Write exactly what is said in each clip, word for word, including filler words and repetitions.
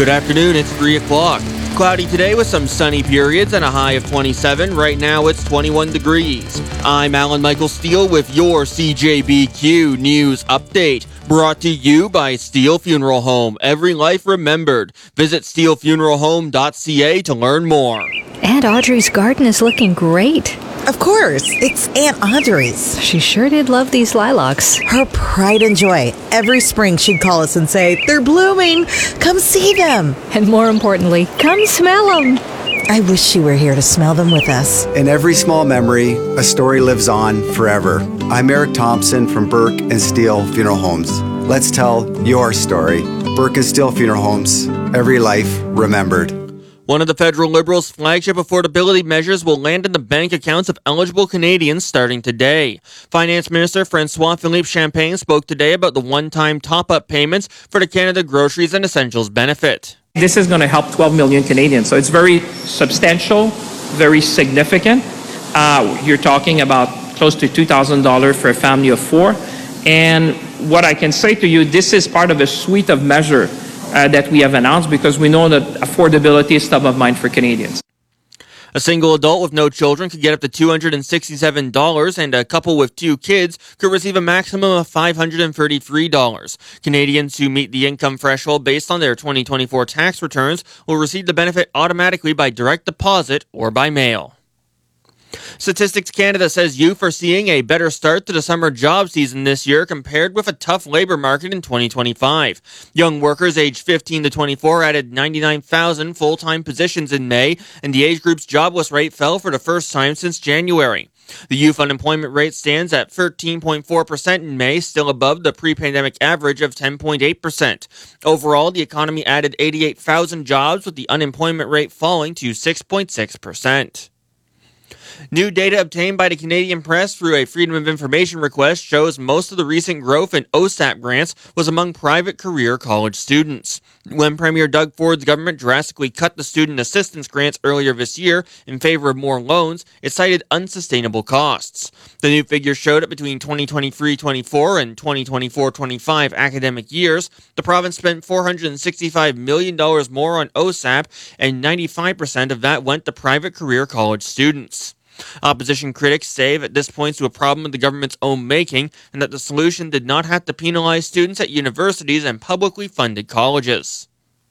Good afternoon, it's three o'clock. Cloudy today with some sunny periods and a high of twenty-seven. Right now it's twenty-one degrees. I'm Alan Michael Steele with your C J B Q News Update. Brought to you by Steele Funeral Home. Every life remembered. Visit steele funeral home dot c a to learn more. Aunt Audrey's garden is looking great. Of course, it's Aunt Audrey's. She sure did love these lilacs. Her pride and joy. Every spring she'd call us and say, "They're blooming. Come see them." And more importantly, come smell them. I wish she were here to smell them with us. In every small memory, a story lives on forever. I'm Eric Thompson from Burke and Steele Funeral Homes. Let's tell your story. Burke and Steele Funeral Homes. Every life remembered. One of the federal Liberals' flagship affordability measures will land in the bank accounts of eligible Canadians starting today. Finance Minister François-Philippe Champagne spoke today about the one-time top-up payments for the Canada Groceries and Essentials benefit. This is going to help twelve million Canadians, so it's very substantial, very significant. Uh, you're talking about close to two thousand dollars for a family of four. And what I can say to you, this is part of a suite of measures Uh, that we have announced because we know that affordability is top of mind for Canadians. A single adult with no children could get up to two hundred sixty-seven dollars, and a couple with two kids could receive a maximum of five hundred thirty-three dollars. Canadians who meet the income threshold based on their twenty twenty-four tax returns will receive the benefit automatically by direct deposit or by mail. Statistics Canada says youth are seeing a better start to the summer job season this year compared with a tough labor market in twenty twenty-five. Young workers aged fifteen to twenty-four added ninety-nine thousand full-time positions in May, and the age group's jobless rate fell for the first time since January. The youth unemployment rate stands at thirteen point four percent in May, still above the pre-pandemic average of ten point eight percent. Overall, the economy added eighty-eight thousand jobs, with the unemployment rate falling to six point six percent. New data obtained by the Canadian Press through a Freedom of Information request shows most of the recent growth in O S A P grants was among private career college students. When Premier Doug Ford's government drastically cut the student assistance grants earlier this year in favor of more loans, it cited unsustainable costs. The new figures showed that between twenty twenty-three twenty-four and twenty twenty-four twenty-five academic years, the province spent four hundred sixty-five million dollars more on O S A P, and ninety-five percent of that went to private career college students. Opposition critics say that this points to a problem of the government's own making, and that the solution did not have to penalize students at universities and publicly funded colleges.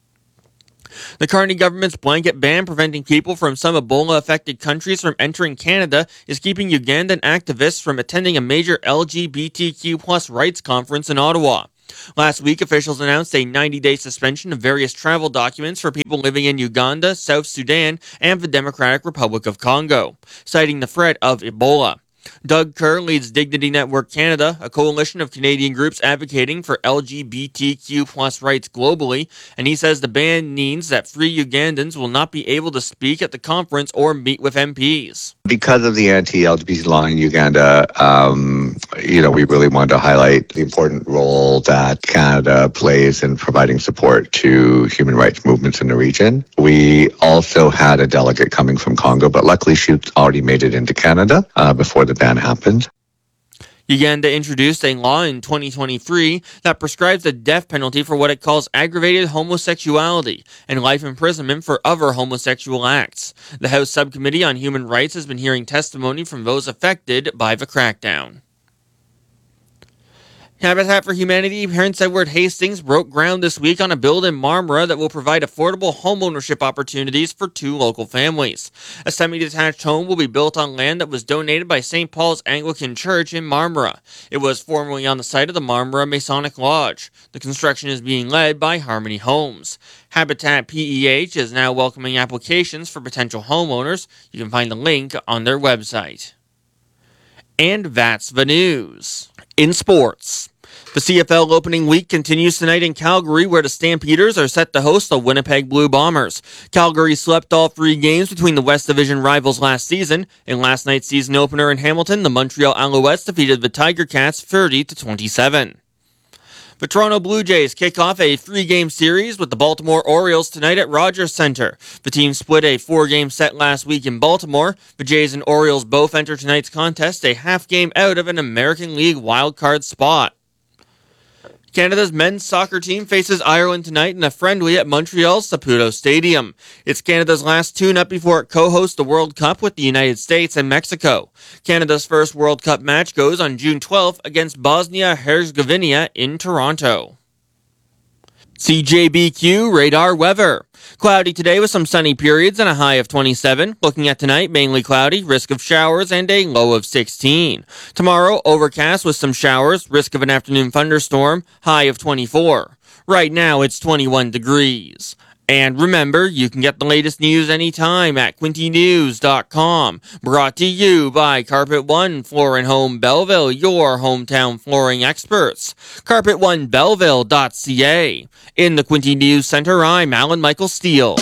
The Carney government's blanket ban preventing people from some Ebola-affected countries from entering Canada is keeping Ugandan activists from attending a major L G B T Q plus rights conference in Ottawa. Last week, officials announced a ninety-day suspension of various travel documents for people living in Uganda, South Sudan, and the Democratic Republic of Congo, citing the threat of Ebola. Doug Kerr leads Dignity Network Canada, a coalition of Canadian groups advocating for L G B T Q plus rights globally, and he says the ban means that free Ugandans will not be able to speak at the conference or meet with M Ps. Because of the anti-L G B T law in Uganda, um, you know, we really wanted to highlight the important role that Canada plays in providing support to human rights movements in the region. We also had a delegate coming from Congo, but luckily she'd already made it into Canada uh, before the ban happened. Uganda introduced a law in twenty twenty-three that prescribes the death penalty for what it calls aggravated homosexuality and life imprisonment for other homosexual acts. The House Subcommittee on Human Rights has been hearing testimony from those affected by the crackdown. Habitat for Humanity Prince Edward Hastings broke ground this week on a build in Marmora that will provide affordable homeownership opportunities for two local families. A semi-detached home will be built on land that was donated by Saint Paul's Anglican Church in Marmora. It was formerly on the site of the Marmora Masonic Lodge. The construction is being led by Harmony Homes. Habitat P E H is now welcoming applications for potential homeowners. You can find the link on their website. And that's the news. In sports, the C F L opening week continues tonight in Calgary, where the Stampeders are set to host the Winnipeg Blue Bombers. Calgary swept all three games between the West Division rivals last season. In last night's season opener in Hamilton, the Montreal Alouettes defeated the Tiger Cats thirty to twenty-seven. The Toronto Blue Jays kick off a three-game series with the Baltimore Orioles tonight at Rogers Center. The team split a four-game set last week in Baltimore. The Jays and Orioles both enter tonight's contest a half game out of an American League wildcard spot. Canada's men's soccer team faces Ireland tonight in a friendly at Montreal's Saputo Stadium. It's Canada's last tune-up before it co-hosts the World Cup with the United States and Mexico. Canada's first World Cup match goes on June twelfth against Bosnia-Herzegovina in Toronto. C J B Q radar weather. Cloudy today with some sunny periods and a high of twenty-seven. Looking at tonight, mainly cloudy, risk of showers, and a low of sixteen. Tomorrow, overcast with some showers, risk of an afternoon thunderstorm, high of twenty-four. Right now, it's twenty-one degrees. And remember, you can get the latest news anytime at Quinte News dot com. Brought to you by Carpet One Floor and Home Belleville, your hometown flooring experts. carpet one belleville dot c a. In the Quinte News Center, I'm Alan Michael Steele.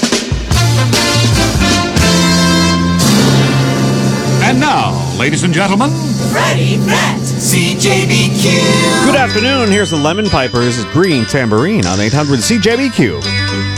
And now, ladies and gentlemen, Freddie Brett, C J B Q. Good afternoon. Here's the Lemon Pipers' Green Tambourine on eight hundred C J B Q.